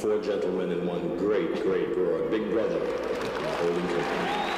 four gentlemen and one great, great broad. Big brother. Holding company.